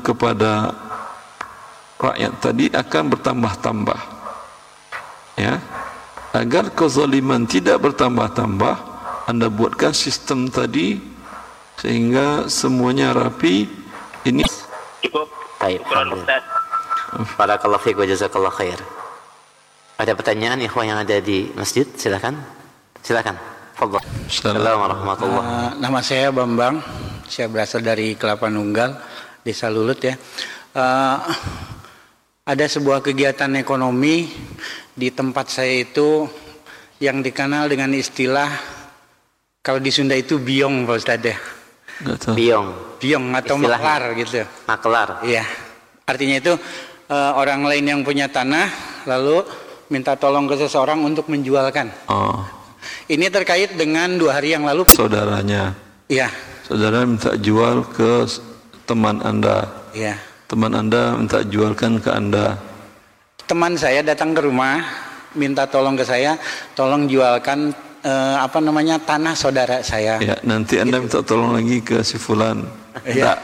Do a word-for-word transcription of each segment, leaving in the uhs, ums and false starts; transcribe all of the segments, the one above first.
kepada rakyat tadi akan bertambah-tambah. Ya, agar kezaliman tidak bertambah-tambah, Anda buatkan sistem tadi sehingga semuanya rapi. Ini cukup. Baik, alhamdulillah. Barakallahu fiik wa jazakallahu khair. Ada pertanyaan ikhwan yang ada di masjid? Silakan. Silakan. Fadhil. Assalamualaikum warahmatullahi wabarakatuh. Uh, nama saya Bambang. Saya berasal dari Kelapa Nunggal, Desa Lulut ya. Uh, ada sebuah kegiatan ekonomi di tempat saya itu yang dikenal dengan istilah, kalau di Sunda itu biong Pak Ustadz ya. Biong. Biong atau Istilahnya. maklar gitu. Maklar. Iya. Artinya itu uh, orang lain yang punya tanah lalu minta tolong ke seseorang untuk menjualkan. Oh. Ini terkait dengan dua hari yang lalu. Saudaranya. Iya. Saudara minta jual ke teman Anda. Iya. Teman Anda minta jualkan ke Anda. Teman saya datang ke rumah, minta tolong ke saya, tolong jualkan eh, apa namanya tanah saudara saya. Ya, nanti Anda minta tolong lagi ke si fulan. Ya.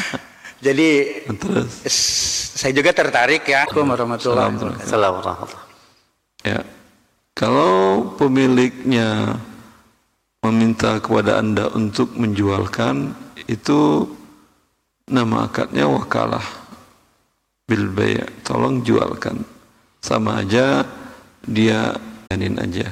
Jadi terus saya juga tertarik ya. Assalamualaikum warahmatullahi wabarakatuh. Assalamualaikum. Ya. Kalau pemiliknya meminta kepada Anda untuk menjualkan, itu nama akadnya wakalah bil bay', tolong jualkan. Sama aja dia janin aja.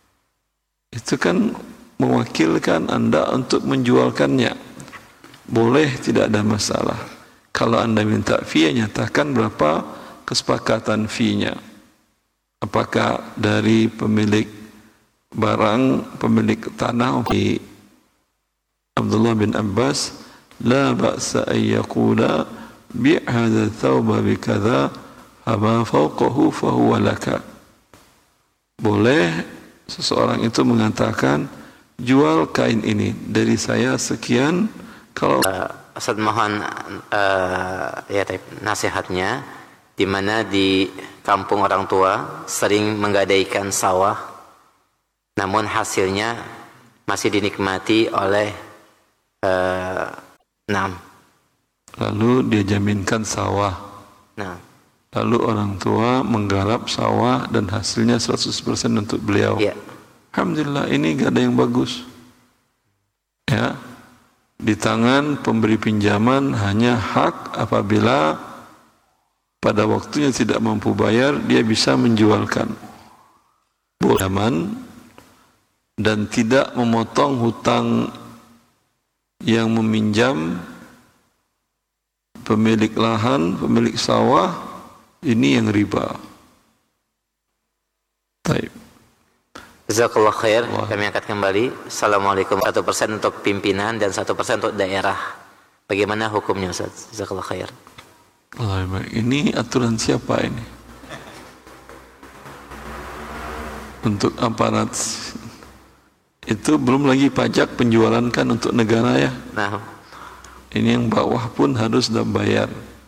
Itu kan mewakilkan Anda untuk menjualkannya. Boleh, tidak ada masalah. Kalau Anda minta fee, nyatakan berapa kesepakatan fee-nya. Apakah dari pemilik barang, pemilik tanah. Abdullah bin Abbas, la ba'sa an yaqula bi' hadha thawba bi kadza ama fawqahu fa huwa laka. Boleh seseorang itu mengatakan, jual kain ini dari saya sekian. Kalau uh, Ustaz mohon uh, ya nasihatnya, di mana di kampung orang tua sering menggadaikan sawah, namun hasilnya masih dinikmati oleh uh, enam. Lalu dia jaminkan sawah. Nah. Lalu orang tua menggarap sawah dan hasilnya seratus persen untuk beliau. Ya. Alhamdulillah, ini gak ada yang bagus. Ya. Di tangan pemberi pinjaman hanya hak apabila pada waktunya tidak mampu bayar, dia bisa menjualkan pinjaman dan tidak memotong hutang yang meminjam pemilik lahan, pemilik sawah. Ini yang riba. Baik. Jazakallah khair. Kami angkat kembali. Assalamualaikum. Satu persen untuk pimpinan dan satu persen untuk daerah. Bagaimana hukumnya Ustaz? Jazakallah khair. Ini aturan siapa ini? Untuk aparat. Itu belum lagi pajak penjualan kan untuk negara ya. Nah. Ini yang bawah pun harus sudah bayar.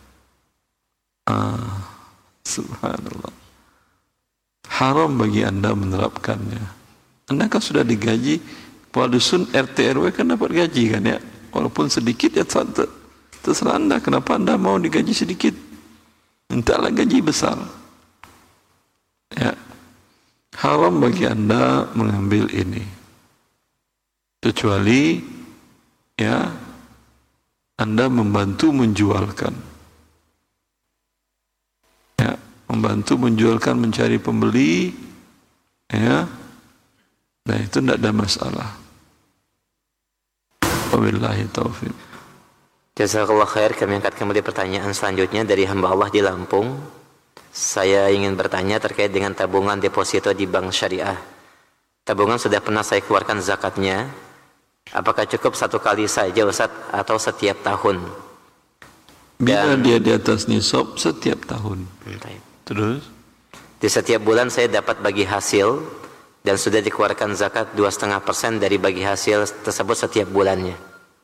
Ah, subhanallah. Haram bagi Anda menerapkannya. Anda kan sudah digaji, kepala dusun R T R W kan dapat gaji kan ya. Walaupun sedikit ya terserah Anda. Kenapa Anda mau digaji sedikit? Mintalah gaji besar. Ya. Haram bagi Anda mengambil ini. Kecuali ya Anda membantu menjualkan. Ya, membantu menjualkan, mencari pembeli, ya. Nah, itu tidak ada masalah. Wabillahi taufiq. Jazakallah khair. Kami angkat kembali pertanyaan selanjutnya dari hamba Allah di Lampung. Saya ingin bertanya terkait dengan tabungan deposito di bank syariah. Tabungan sudah pernah saya keluarkan zakatnya. Apakah cukup satu kali saja Ustaz atau setiap tahun? Bila Dan, dia di atas nisab setiap tahun. Hmm, Terus? Di setiap bulan saya dapat bagi hasil dan sudah dikeluarkan zakat dua koma lima persen dari bagi hasil tersebut setiap bulannya.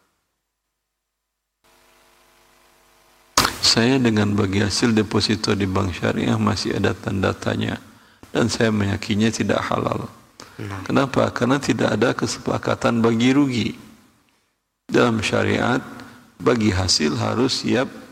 Saya dengan bagi hasil deposito di bank syariah masih ada tanda tanya. Dan saya meyakininya tidak halal. Nah. Kenapa? Karena tidak ada kesepakatan bagi rugi. Dalam syariat, bagi hasil harus siap